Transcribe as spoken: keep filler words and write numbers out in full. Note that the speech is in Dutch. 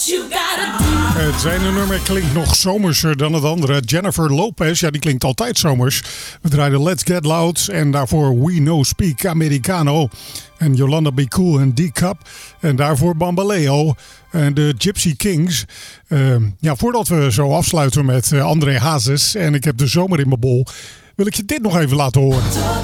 Het ene nummer klinkt nog zomerser dan het andere. Jennifer Lopez, ja, die klinkt altijd zomers. We draaiden Let's Get Loud en daarvoor We No Speak Americano. En Yolanda Be Cool en D-Cup. En daarvoor Bambaleo en de Gypsy Kings. Uh, ja, voordat we zo afsluiten met uh, André Hazes en ik heb de zomer in mijn bol, wil ik je dit nog even laten horen.